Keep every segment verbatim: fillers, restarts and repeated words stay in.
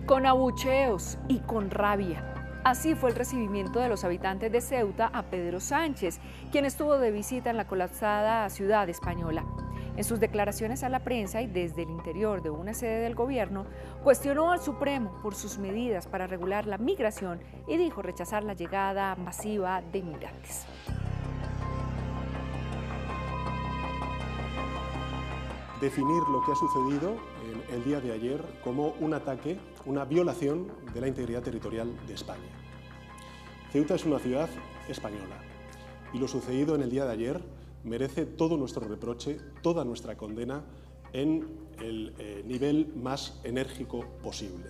Con abucheos y con rabia. Así fue el recibimiento de los habitantes de Ceuta a Pedro Sánchez, quien estuvo de visita en la colapsada ciudad española. En sus declaraciones a la prensa y desde el interior de una sede del gobierno, cuestionó al Supremo por sus medidas para regular la migración y dijo rechazar la llegada masiva de inmigrantes. Definir lo que ha sucedido el día de ayer como un ataque, una violación de la integridad territorial de España. Ceuta es una ciudad española y lo sucedido en el día de ayer merece todo nuestro reproche, toda nuestra condena en el eh, nivel más enérgico posible.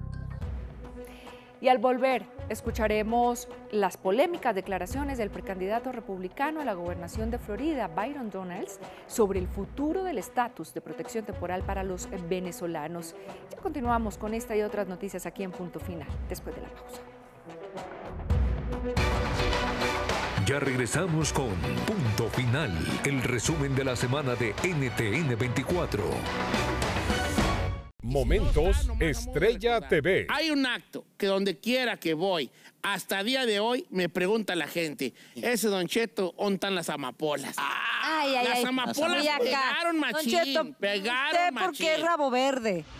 Y al volver, escucharemos las polémicas declaraciones del precandidato republicano a la gobernación de Florida, Byron Donalds, sobre el futuro del estatus de protección temporal para los venezolanos. Ya continuamos con esta y otras noticias aquí en Punto Final, después de la pausa. Ya regresamos con Punto Final, el resumen de la semana de N T N veinticuatro. Momentos Estrella T V. Hay un acto que donde quiera que voy, hasta día de hoy, me pregunta la gente, ese Don Cheto, ¿dónde están las amapolas? Ay, ay, las ay. amapolas Ay, acá. pegaron machín, Don Cheto, pegaron ¿usted machín. por qué es rabo verde?